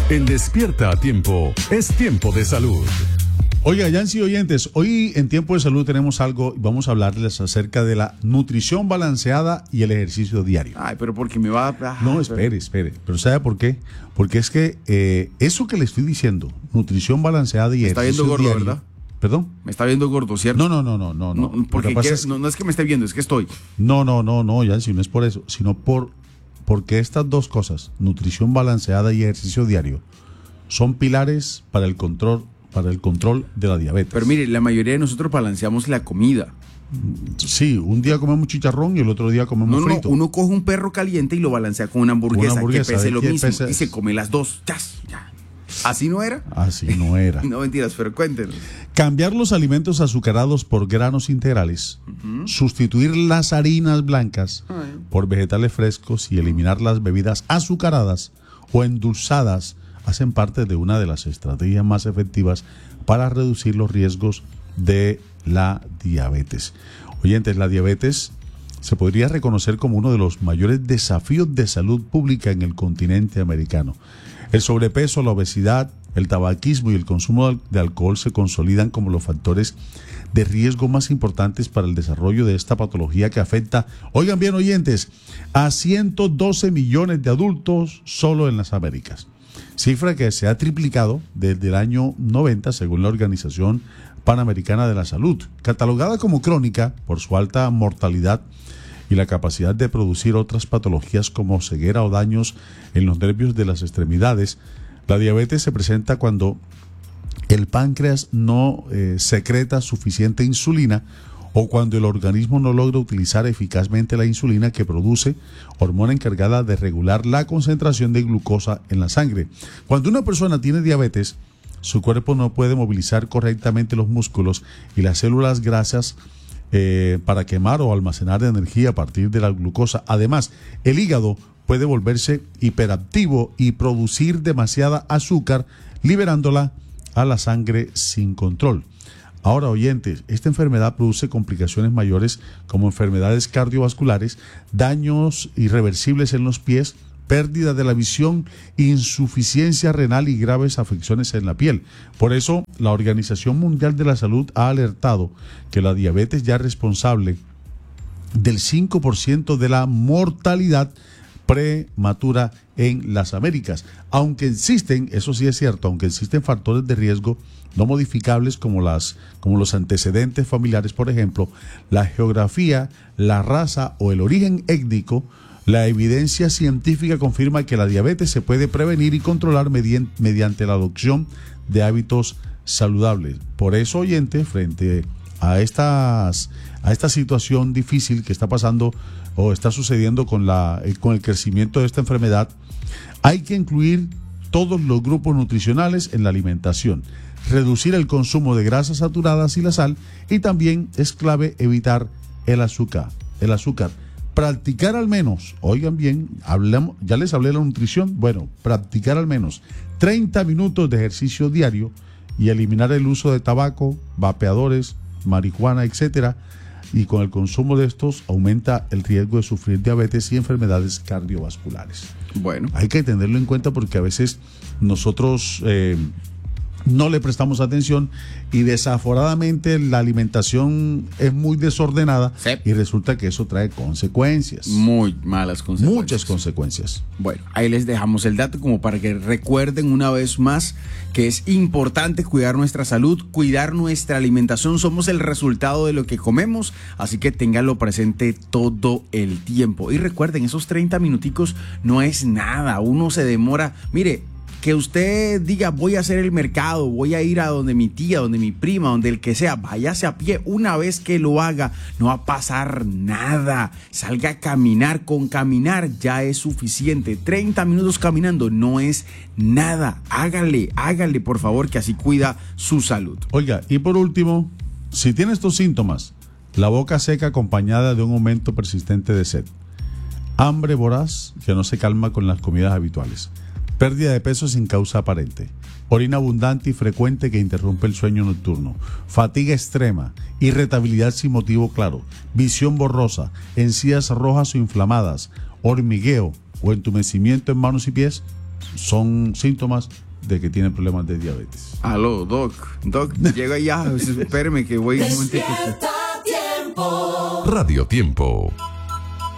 En Despierta a Tiempo, es tiempo de salud. Oiga, Yancy oyentes, hoy en Tiempo de Salud tenemos algo y vamos a hablarles acerca de la nutrición balanceada y el ejercicio diario. Ay, pero porque me va a... No, espere. Pero ¿sabe por qué? Porque es que eso que le estoy diciendo, nutrición balanceada y ejercicio está viendo gordo, diario, ¿verdad? ¿Perdón? Me está viendo gordo, ¿cierto? No. Porque no es que me esté viendo, es que estoy. No, Yancy, no es por eso, sino porque estas dos cosas, nutrición balanceada y ejercicio diario, son pilares para el control de la diabetes. Pero mire, la mayoría de nosotros balanceamos la comida. Sí, un día comemos chicharrón y el otro día comemos frito. No, uno coge un perro caliente y lo balancea con una hamburguesa que pese lo mismo y se come las dos. Ya. ¿Así no era? Así no era. No, mentiras, pero cuéntenos. Cambiar los alimentos azucarados por granos integrales, sustituir las harinas blancas por vegetales frescos y eliminar las bebidas azucaradas o endulzadas hacen parte de una de las estrategias más efectivas para reducir los riesgos de la diabetes. Oyentes, la diabetes se podría reconocer como uno de los mayores desafíos de salud pública en el continente americano. El sobrepeso, la obesidad, el tabaquismo y el consumo de alcohol se consolidan como los factores de riesgo más importantes para el desarrollo de esta patología que afecta, oigan bien oyentes, a 112 millones de adultos solo en las Américas. Cifra que se ha triplicado desde el año 90 según la Organización Panamericana de la Salud, catalogada como crónica por su alta mortalidad y la capacidad de producir otras patologías como ceguera o daños en los nervios de las extremidades. La diabetes se presenta cuando el páncreas no secreta suficiente insulina o cuando el organismo no logra utilizar eficazmente la insulina que produce, hormona encargada de regular la concentración de glucosa en la sangre. Cuando una persona tiene diabetes, su cuerpo no puede movilizar correctamente los músculos y las células grasas para quemar o almacenar energía a partir de la glucosa. Además, el hígado puede volverse hiperactivo y producir demasiada azúcar, liberándola a la sangre sin control. Ahora, oyentes, esta enfermedad produce complicaciones mayores como enfermedades cardiovasculares, daños irreversibles en los pies, pérdida de la visión, insuficiencia renal y graves afecciones en la piel. Por eso, la Organización Mundial de la Salud ha alertado que la diabetes ya es responsable del 5% de la mortalidad prematura en las Américas. Aunque existen, eso sí es cierto, aunque existen factores de riesgo no modificables como los antecedentes familiares, por ejemplo, la geografía, la raza o el origen étnico, la evidencia científica confirma que la diabetes se puede prevenir y controlar mediante la adopción de hábitos saludables. Por eso, oyente, frente a esta situación difícil que está pasando o está sucediendo con el crecimiento de esta enfermedad, hay que incluir todos los grupos nutricionales en la alimentación, reducir el consumo de grasas saturadas y la sal, y también es clave evitar el azúcar. Practicar al menos, oigan bien, ya les hablé de la nutrición, practicar al menos 30 minutos de ejercicio diario y eliminar el uso de tabaco, vapeadores, marihuana, etcétera, y con el consumo de estos aumenta el riesgo de sufrir diabetes y enfermedades cardiovasculares. Bueno, hay que tenerlo en cuenta porque a veces nosotros no le prestamos atención y desaforadamente la alimentación es muy desordenada, sí, y resulta que eso trae consecuencias. Muy malas consecuencias. Muchas consecuencias. Bueno, ahí les dejamos el dato como para que recuerden una vez más que es importante cuidar nuestra salud, cuidar nuestra alimentación. Somos el resultado de lo que comemos, así que ténganlo presente todo el tiempo. Y recuerden, esos 30 minuticos no es nada, uno se demora. Mire, que usted diga voy a hacer el mercado, voy a ir a donde mi tía, donde mi prima, donde el que sea, váyase a pie. Una vez que lo haga, no va a pasar nada. Salga a caminar, con caminar ya es suficiente. 30 minutos caminando no es nada. Hágale por favor, que así cuida su salud. Oiga, y por último, si tiene estos síntomas, la boca seca acompañada de un aumento persistente de sed, hambre voraz que no se calma con las comidas habituales, pérdida de peso sin causa aparente, orina abundante y frecuente que interrumpe el sueño nocturno, fatiga extrema, irritabilidad sin motivo claro, visión borrosa, encías rojas o inflamadas, hormigueo o entumecimiento en manos y pies, son síntomas de que tiene problemas de diabetes. Aló, Doc, llega ya, espéreme que voy un momentito. Radio Tiempo.